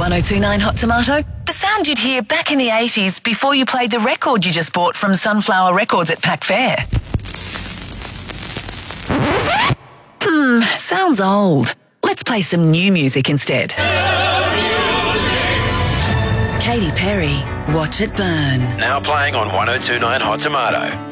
1029 Hot Tomato? The sound you'd hear back in the 80s before you played the record you just bought from Sunflower Records at Pack Fair. Sounds old. Let's play some new music instead. Katy Perry, Watch It Burn. Now playing on 1029 Hot Tomato.